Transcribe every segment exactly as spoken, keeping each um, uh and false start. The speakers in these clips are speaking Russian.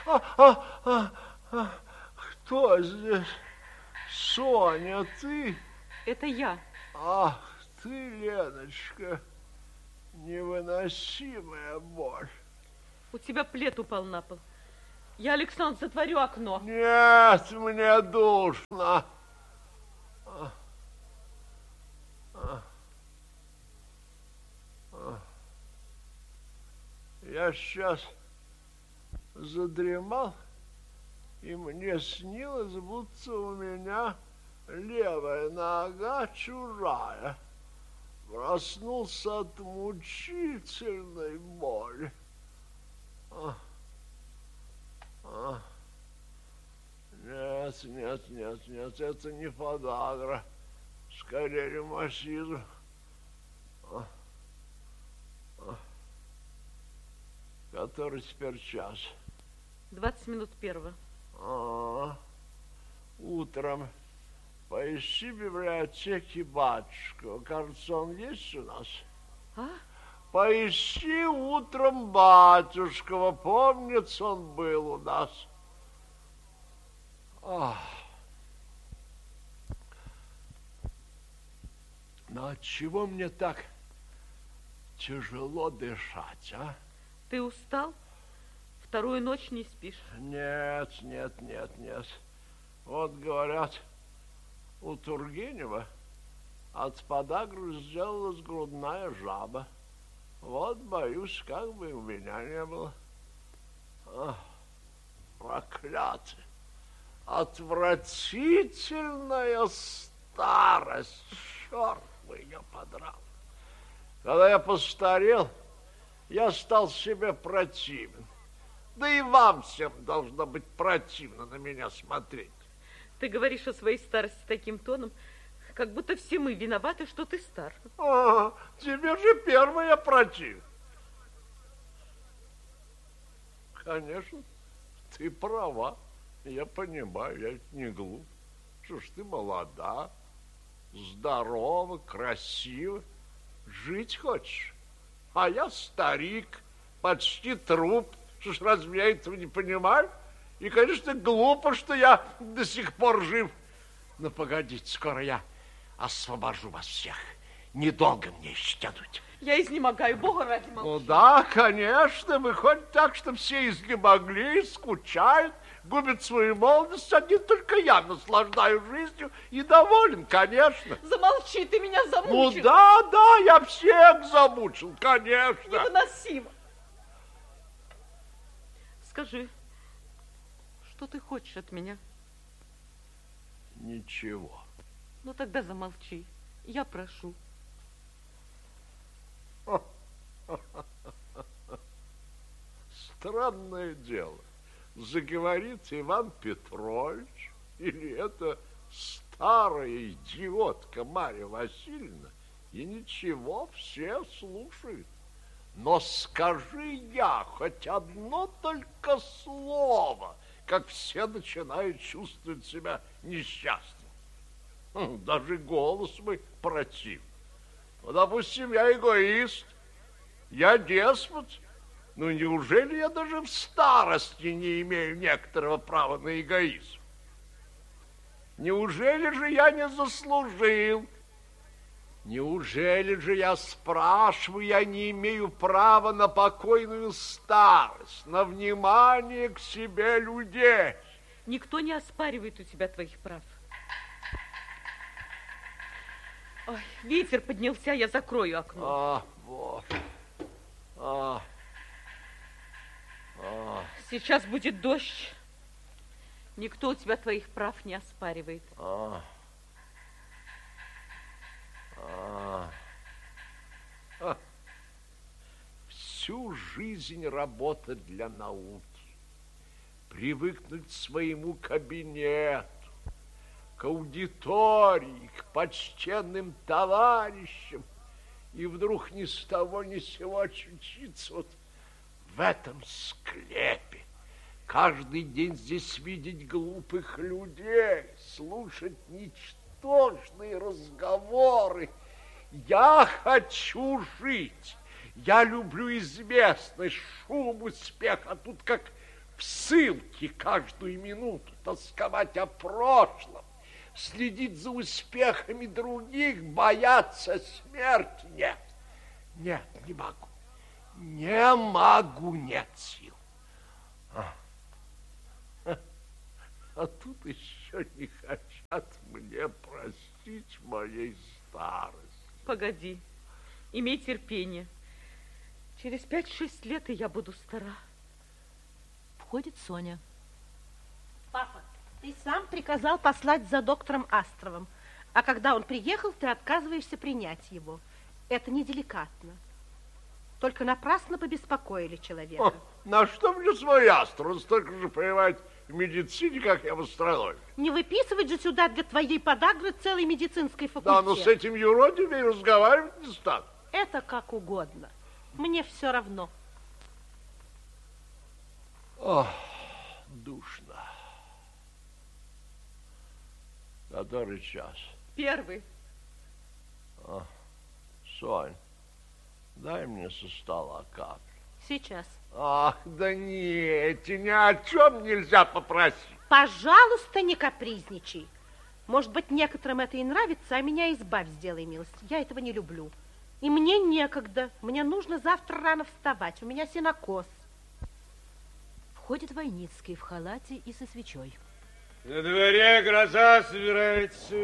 а, а, а, а, кто здесь? Соня, ты? Это я. Ах, ты, Леночка, невыносимая боль. У тебя плед упал на пол. Я, Александр, затворю окно. Нет, мне душно. А, а, а. Я сейчас задремал, и мне снилось, будто у меня левая нога чужая. Проснулся от мучительной боли. А, а. Нет, нет, нет, нет, это не подагра. Скорее ревматизм. А, а. Который теперь час? Двадцать минут первого. А, утром поищи в библиотеке батюшку. Кажется, он есть у нас. А? Поищи утром батюшкова. Помнится, он был у нас. Ах. Но отчего мне так тяжело дышать, а? Ты устал? Вторую ночь не спишь? Нет, нет, нет, нет. Вот говорят, у Тургенева от подагры сделалась грудная жаба. Вот, боюсь, как бы у меня не было. Ах, проклятие. Отвратительная старость. Черт бы ее подрал. Когда я постарел, я стал себе противен. Да и вам всем должно быть противно на меня смотреть. Ты говоришь о своей старости таким тоном, как будто все мы виноваты, что ты стар. А, тебе же первая противна. Конечно, ты права. Я понимаю, я ведь не глуп. Что ж, ты молода, здорова, красива. Жить хочешь. А я старик, почти труп. Что ж, разве я этого не понимаю? И, конечно, глупо, что я до сих пор жив. Но погодите, скоро я освобожу вас всех. Недолго мне еще тянуть. Я изнемогаю, Бога ради, молчи. Ну да, конечно, выходит так, что все изнемогли, скучают, губят свою молодость. Один только я наслаждаю жизнью и доволен, конечно. Замолчи, ты меня замучил. Ну да, да, я всех замучил, конечно. Невыносимо. Скажи, что ты хочешь от меня? Ничего. Ну тогда замолчи, я прошу. Странное дело. Заговорит Иван Петрович или эта старая идиотка Марья Васильевна, и ничего, все слушают. Но скажи я хоть одно только слово, как все начинают чувствовать себя несчастными. Даже голос мой противный. Ну, допустим, я эгоист, я деспот. Ну, неужели я даже в старости не имею некоторого права на эгоизм? Неужели же я не заслужил? Неужели же я спрашиваю, я не имею права на покойную старость, на внимание к себе людей? Никто не оспаривает у тебя твоих прав. Ой, ветер поднялся, я закрою окно. А, вот. А. А. Сейчас будет дождь. Никто у тебя твоих прав не оспаривает. А. А. А. Всю жизнь работать для науки, привыкнуть к своему кабинету, к аудитории, к почтенным товарищам, и вдруг ни с того ни с сего очутиться вот в этом склепе. Каждый день здесь видеть глупых людей, слушать ничтожные разговоры. Я хочу жить. Я люблю известность, шум, успех, а тут как в ссылке каждую минуту, тосковать о прошлом, следить за успехами других, бояться смерти. Нет, нет, не могу. Не могу, нет сил. А, а тут еще не хотят мне простить моей старости. Погоди, имей терпение. Через пять-шесть лет и я буду стара. Входит Соня. Папа, ты сам приказал послать за доктором Астровым, а когда он приехал, ты отказываешься принять его. Это неделикатно. Только напрасно побеспокоили человека. О, на что мне свой Астров? Он столько же понимает в медицине, как я в астрономии. Не выписывать же сюда для твоей подагры целой медицинской факультет. Да, но с этим юродивым я разговаривать не стану. Это как угодно. Мне все равно. Ох, душно. Который час? Первый. А, Сонь, дай мне со стола каплю. Сейчас. Ах, да нет, ни о чем нельзя попросить. Пожалуйста, не капризничай. Может быть, некоторым это и нравится, а меня избавь, сделай милость. Я этого не люблю. И мне некогда. Мне нужно завтра рано вставать. У меня сенокос. Входит Войницкий в халате и со свечой. На дворе гроза собирается.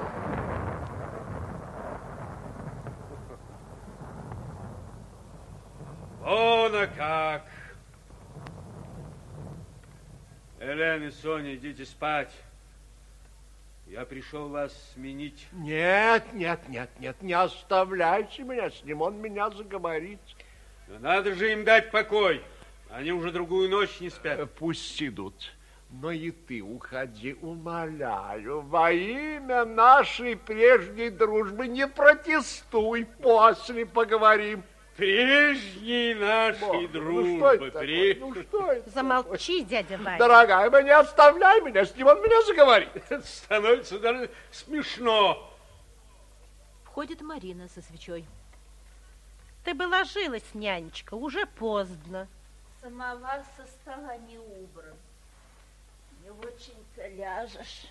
Вон, а как. Елена и Соня, идите спать. Я пришел вас сменить. Нет, нет, нет, нет, не оставляйте меня с ним, он меня заговорит. Но надо же им дать покой. Они уже другую ночь не спят. Пусть идут. Но и ты уходи, умоляю. Во имя нашей прежней дружбы не протестуй. После поговорим. Прежней нашей Бог, дружбы. Ну, что это При... такое? Ну, что это Замолчи, дядя Ваня. Дорогая моя, не оставляй меня с ним, он меня заговорит. Становится даже смешно. Входит Марина со свечой. Ты бы ложилась, нянечка, уже поздно. Самовар со стола не убран. Не очень-то ляжешь.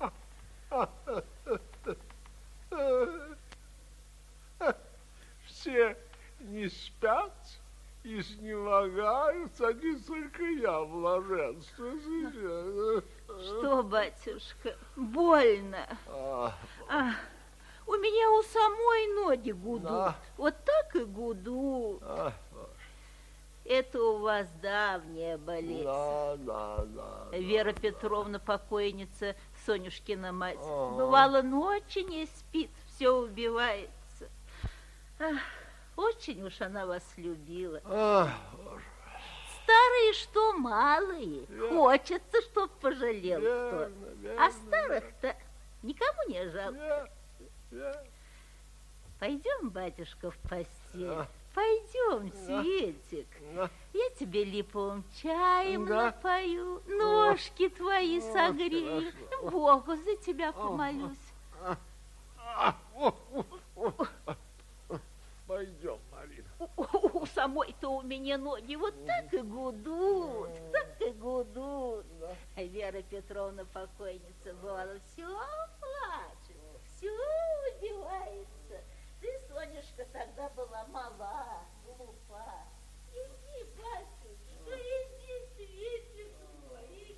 Все не спят, изнемогают, один только я в блаженстве. Что, батюшка, больно? А, А, у меня у самой ноги гудут. Да. Вот так и гудут. а, Это у вас давняя болезнь. да, да, да. Вера Петровна, покойница, Сонюшкина мать, Ага. бывало, ночи не спит, все убивается. Ах, очень уж она вас любила. А, Старые что малые, Верно. хочется, чтоб пожалел верно, кто. верно, А старых-то никому не жалко. верно, верно. Пойдем, батюшка, в постель. Да. Пойдем, Да. Светик. Да. Я тебе липовым чаем Да. напою, ножки твои О, согрею, хорошо. Богу за тебя помолюсь. А, о, о, о. Пойдем, Марина. У, у самой-то у меня ноги вот так и гудут, так и гудут. А Вера Петровна, покойница, бывала, все плачет, все убивается. Ты, Сонюшка, тогда была мала, глупа. Иди, батюшка, иди, Светик мой, иди.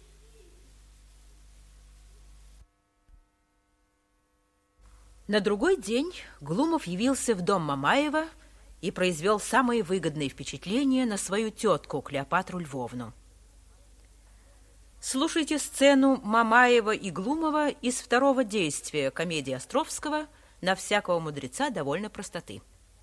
На другой день Глумов явился в дом Мамаева и произвел самые выгодные впечатления на свою тетку Клеопатру Львовну. Слушайте сцену Мамаева и Глумова из второго действия комедии Островского «На всякого мудреца довольно простоты».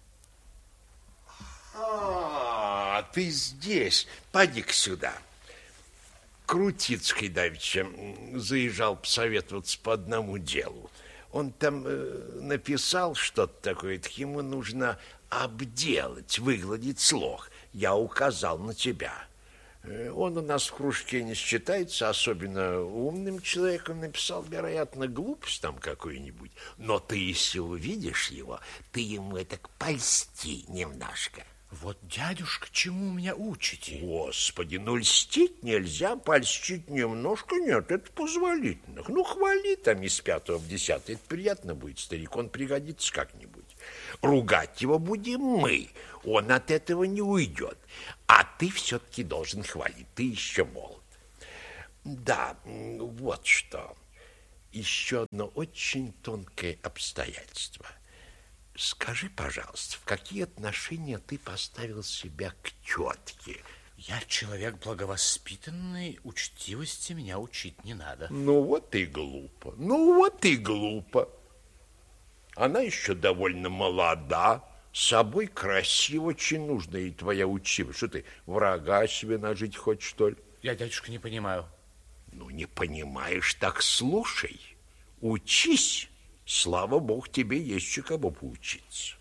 А, ты здесь. Поди-ка сюда. Крутицкий давеча заезжал посоветоваться по одному делу. Он там э, написал что-то такое, так ему нужно обделать, выгладить слог. Я указал на тебя. Э, он у нас в кружке не считается особенно умным человеком. Написал, вероятно, глупость там какую-нибудь. Но ты, если увидишь его, ты ему это польсти немножко. Вот, дядюшка, чему меня учите? Господи, ну льстить нельзя, польстить немножко нет, это позволительно. Ну, хвали там из пятого в десятое, это приятно будет, старик, он пригодится как-нибудь. Ругать его будем мы, он от этого не уйдет. А ты все-таки должен хвалить, ты еще молод. Да, вот что. Еще одно очень тонкое обстоятельство. Скажи, пожалуйста, в какие отношения ты поставил себя к тетке? Я человек благовоспитанный, учтивости меня учить не надо. Ну вот и глупо, ну вот и глупо. Она еще довольно молода, с собой красиво, очень нужна ей твоя учтивость. Что ты, врага себе нажить хочешь, что ли? Я, дядюшка, не понимаю. Ну, не понимаешь, так слушай, учись. Слава богу, тебе есть еще кому поучиться.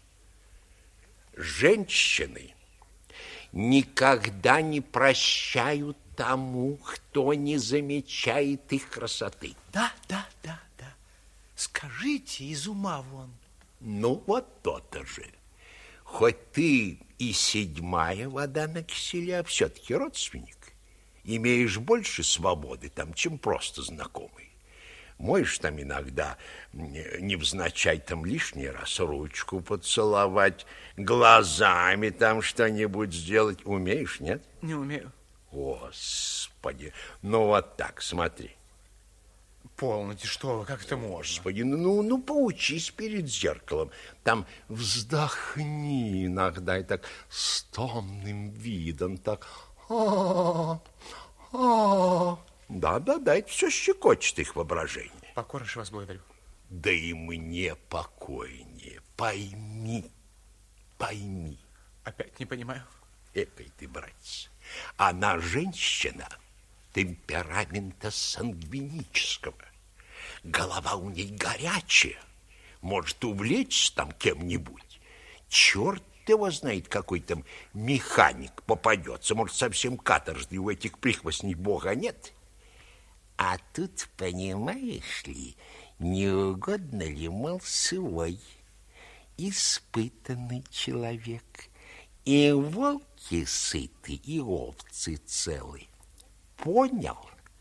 Женщины никогда не прощают тому, кто не замечает их красоты. Да, да, да, да. Скажите, из ума вон. Ну, вот то-то же. Хоть ты и седьмая вода на киселе, а все-таки родственник. Имеешь больше свободы там, чем просто знакомый. Можешь там иногда невзначай там лишний раз ручку поцеловать, глазами там что-нибудь сделать. Умеешь, нет? Не умею. Господи, ну вот так, смотри. Полноте, что вы, как это можно? Господи, ну, ну поучись перед зеркалом. Там вздохни иногда и так с томным видом, так... А-а-а, а-а-а. Да-да-да, это все щекочет их воображение. Покорнейше вас благодарю. Да и мне покойнее. Пойми, пойми. Опять не понимаю. Экой ты, братец. Она женщина темперамента сангвинического. Голова у ней горячая. Может увлечься там кем-нибудь. Черт его знает, какой там механик попадется. Может, совсем каторжный, у этих прихвостней бога нет. А тут, понимаешь ли, не угодно ли, мол, свой, испытанный человек. И волки сыты, и овцы целы. Понял?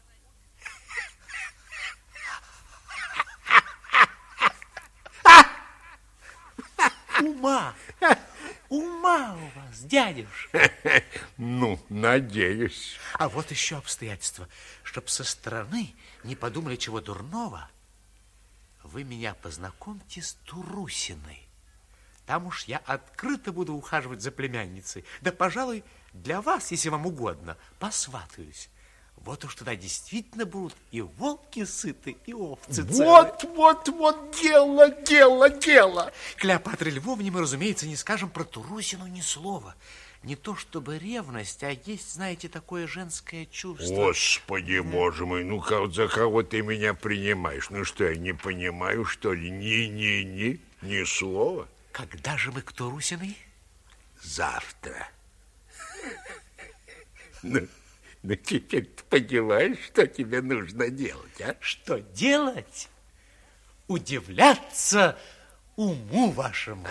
Ума! Ума у вас, дядюшка. Ну, надеюсь. А вот еще обстоятельство. Чтоб со стороны не подумали чего дурного, вы меня познакомьте с Турусиной. Там уж я открыто буду ухаживать за племянницей. Да, пожалуй, для вас, если вам угодно, посватаюсь. Вот уж тогда действительно будут и волки сыты, и овцы целы. Вот, вот, вот, дело, дело, дело. Клеопатре Львовне мы, разумеется, не скажем про Турусину ни слова. Не то чтобы ревность, а есть, знаете, такое женское чувство. Господи, боже мой, ну как, за кого ты меня принимаешь? Ну что, я не понимаю, что ли? Ни-ни-ни, ни слова. Когда же мы к Турусиной? Завтра. Ну, ну теперь ты понимаешь, что тебе нужно делать, а? Что делать? Удивляться уму вашему.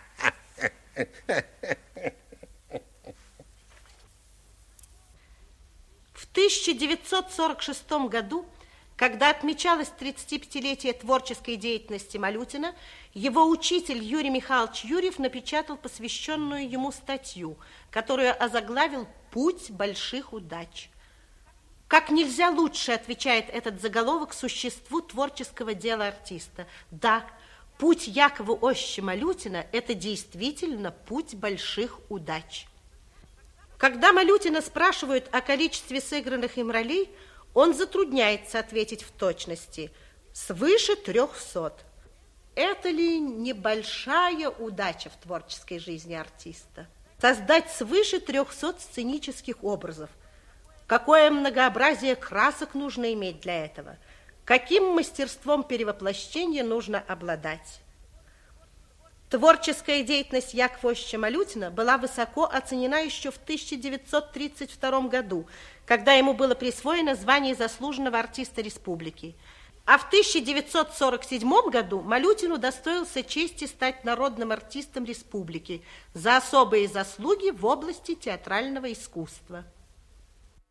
В тысяча девятьсот сорок шестом году, когда отмечалось тридцатипятилетие творческой деятельности Малютина, его учитель Юрий Михайлович Юрьев напечатал посвященную ему статью, которую озаглавил «Путь больших удач». Как нельзя лучше отвечает этот заголовок существу творческого дела артиста. Да, путь Якова Осича Малютина – это действительно путь больших удач. Когда Малютина спрашивают о количестве сыгранных им ролей, он затрудняется ответить в точности – свыше трехсот. Это ли небольшая удача в творческой жизни артиста? Создать свыше трехсот сценических образов. Какое многообразие красок нужно иметь для этого? Каким мастерством перевоплощения нужно обладать? Творческая деятельность Якова Осича Малютина была высоко оценена еще в тысяча девятьсот тридцать втором году, когда ему было присвоено звание заслуженного артиста республики. А в тысяча девятьсот сорок седьмом году Малютин удостоился чести стать народным артистом республики за особые заслуги в области театрального искусства.